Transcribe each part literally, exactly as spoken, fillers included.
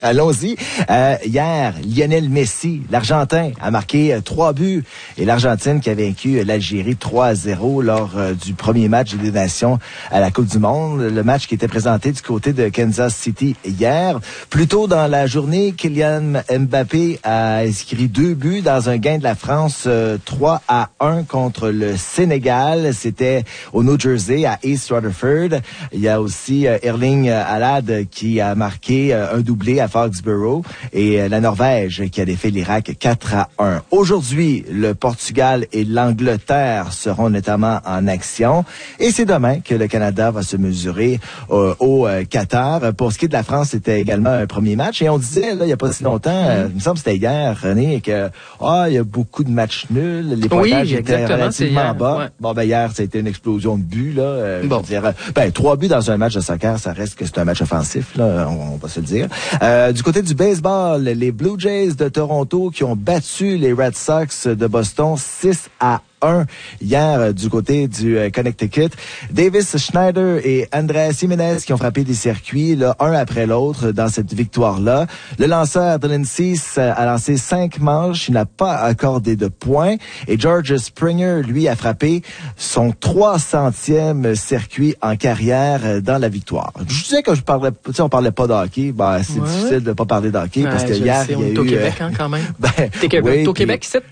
Allons-y. Euh, hier, Lionel Messi, l'Argentin, a marqué euh, trois buts et l'Argentine qui a vaincu euh, l'Algérie trois à zéro lors euh, du premier match des Nations à la Coupe du Monde. Le match qui était présenté du côté de Kansas City hier. Plus tôt dans la journée, Kylian Mbappé a inscrit deux buts dans un gain de la France euh, trois à un contre le Sénégal. C'était au New Jersey, à East Rutherford. Il y a aussi euh, Erling Haaland qui a marqué euh, un doublé à Foxborough et euh, la Norvège qui a défait l'Irak quatre à un. Aujourd'hui, le Portugal et l'Angleterre seront notamment en action et c'est demain que le Canada va se mesurer euh, au euh, Qatar. Pour ce qui est de la France, c'était également un premier match et on disait, là, il n'y a pas si longtemps, euh, il me semble que c'était hier, René, que ah, il y a beaucoup de matchs nuls, les pointages oui, étaient relativement hier, bas. Ouais. Bon, ben hier, ça a été une explosion de buts, là. Euh, bon. Je veux dire, ben, trois buts dans un match de soccer, ça reste que c'est un match offensif, là, on, on va se le dire. Euh, du côté du baseball, les Blue Jays de Toronto qui ont battu les Red Sox de Boston six à un hier euh, du côté du euh, Connecticut. Davis Schneider et Andrés Jiménez qui ont frappé des circuits, là, un après l'autre dans cette victoire-là. Le lanceur Dylan Cease a lancé cinq manches, il n'a pas accordé de points. Et George Springer, lui, a frappé son trois centième circuit en carrière dans la victoire. Je disais que je parlais, tu sais, on parlait pas de hockey. Ben, c'est ouais. difficile de pas parler de hockey ouais, parce que hier, sais, il y a on eu... au Québec, hein, quand même. Ben, T'es oui, au Québec, c'est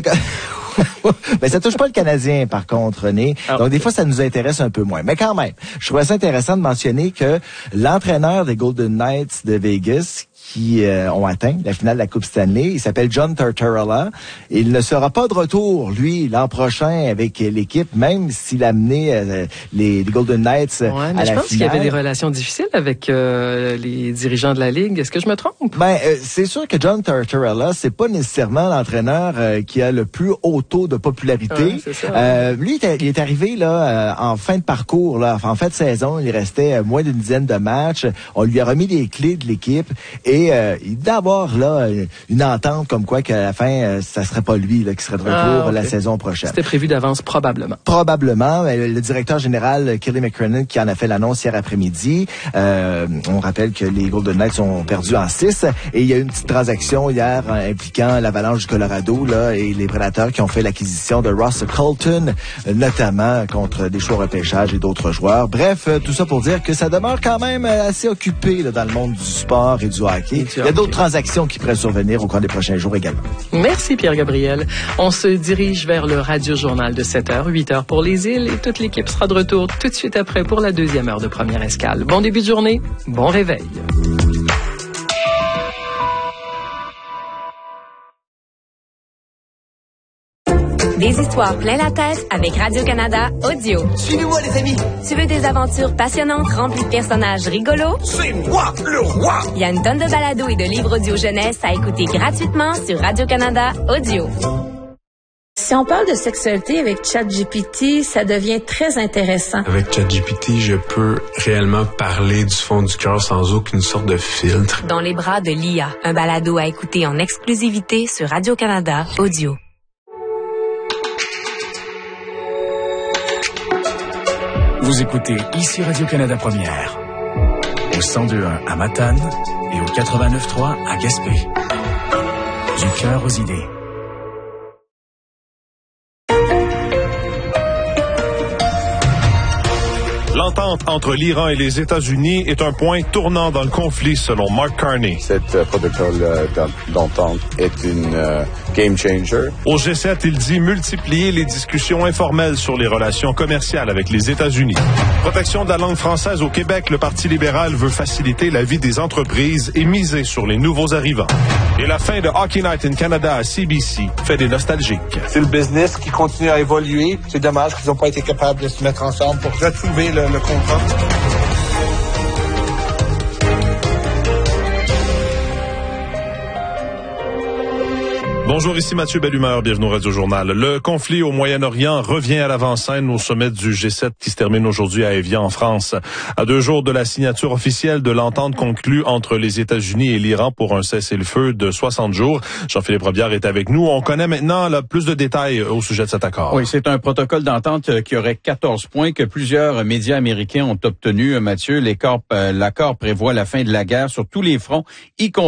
mais ça touche pas le Canadien, par contre, René. Ah, Donc, okay. Des fois, ça nous intéresse un peu moins. Mais quand même, je trouvais ça intéressant de mentionner que l'entraîneur des Golden Knights de Vegas, qui euh, ont atteint la finale de la Coupe Stanley, il s'appelle John Tortorella. Il ne sera pas de retour, lui, l'an prochain avec l'équipe, même s'il a amené euh, les, les Golden Knights ouais, à la finale. Je pense qu'il y avait des relations difficiles avec euh, les dirigeants de la Ligue. Est-ce que je me trompe? Ben, euh, c'est sûr que John Tortorella, c'est pas nécessairement l'entraîneur euh, qui a le plus haut taux de popularité. Ouais, c'est ça, euh, lui, il est, il est arrivé là euh, en fin de parcours, là, en fin de saison. Il restait euh, moins d'une dizaine de matchs. On lui a remis les clés de l'équipe et Et euh, il doit avoir là une entente comme quoi qu'à la fin, euh, ça serait pas lui là, qui serait de retour ah, okay. la saison prochaine. C'était prévu d'avance probablement. Probablement. Le directeur général Kelly McCrimmon qui en a fait l'annonce hier après-midi. Euh, on rappelle que les Golden Knights ont perdu en six et il y a eu une petite transaction hier impliquant l'Avalanche du Colorado là et les Prédateurs qui ont fait l'acquisition de Ross Colton, notamment contre des choix repêchage et d'autres joueurs. Bref, tout ça pour dire que ça demeure quand même assez occupé là, dans le monde du sport et du hockey. Il y a d'autres transactions qui pourraient survenir au cours des prochains jours également. Merci Pierre-Gabriel. On se dirige vers le Radio-Journal de sept heures, huit heures pour les îles et toute l'équipe sera de retour tout de suite après pour la deuxième heure de Première Escale. Bon début de journée, bon réveil. Des histoires plein la tête avec Radio-Canada Audio. Suivez-moi, les amis. Tu veux des aventures passionnantes remplies de personnages rigolos? C'est moi, le roi! Il y a une tonne de balados et de livres audio jeunesse à écouter gratuitement sur Radio-Canada Audio. Si on parle de sexualité avec ChatGPT, ça devient très intéressant. Avec ChatGPT, je peux réellement parler du fond du cœur sans aucune sorte de filtre. Dans les bras de l'I A, un balado à écouter en exclusivité sur Radio-Canada Audio. Vous écoutez ici Radio-Canada Première, au cent deux point un à Matane et au quatre-vingt-neuf point trois à Gaspé. Du cœur aux idées. L'entente entre l'Iran et les États-Unis est un point tournant dans le conflit, selon Mark Carney. Cette euh, protocole euh, d'entente est une euh, game changer. Au G sept, il dit multiplier les discussions informelles sur les relations commerciales avec les États-Unis. Protection de la langue française au Québec, le Parti libéral veut faciliter la vie des entreprises et miser sur les nouveaux arrivants. Et la fin de Hockey Night in Canada à C B C fait des nostalgiques. C'est le business qui continue à évoluer. C'est dommage qu'ils n'ont pas été capables de se mettre ensemble pour retrouver le, le contrat. Bonjour, ici Mathieu Bellumeur, bienvenue au Radio Journal. Le conflit au Moyen-Orient revient à l'avant-scène au sommet du G sept qui se termine aujourd'hui à Évian, en France. À deux jours de la signature officielle de l'entente conclue entre les États-Unis et l'Iran pour un cessez-le-feu de soixante jours, Jean-Philippe Robillard est avec nous. On connaît maintenant là, plus de détails au sujet de cet accord. Oui, c'est un protocole d'entente qui aurait quatorze points que plusieurs médias américains ont obtenu, Mathieu. L'accord, l'accord prévoit la fin de la guerre sur tous les fronts, y compris